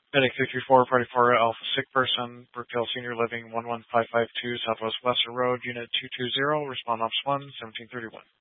Medic 334, Party 4 Alpha Sick Person, Brookdale Senior Living 11552 Southwest Western Road, Unit 220, Respond Ops 1, 1731.